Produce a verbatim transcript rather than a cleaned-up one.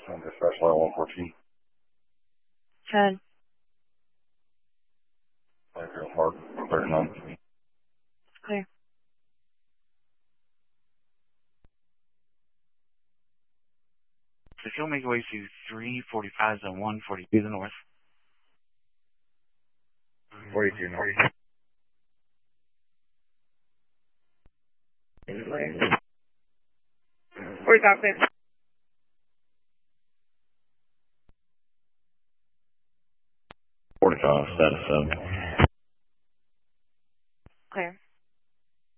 on dispatch line one fourteen. ten. Five zero Park, thirty-nine. Clear. So she'll make her way to three forty-five and one forty-two to the north. forty-two north. forty-five, clear. forty-five, status seven. Clear.